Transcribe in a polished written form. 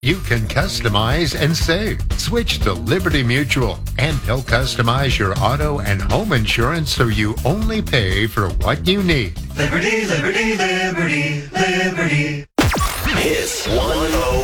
you can customize and save. Switch to Liberty Mutual, and they'll customize your auto and home insurance so you only pay for what you need. Liberty, liberty, liberty, liberty. Hits 101.